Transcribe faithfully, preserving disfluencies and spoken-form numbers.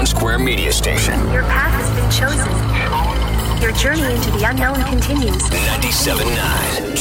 Square Media Station. Your path has been chosen. Your journey into the unknown continues. ninety-seven point nine